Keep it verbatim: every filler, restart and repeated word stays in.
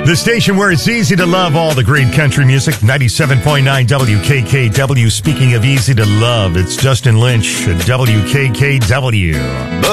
The station where it's easy to love all the great country music, ninety-seven point nine W K K W. Speaking of easy to love, it's Justin Lynch at W K K W.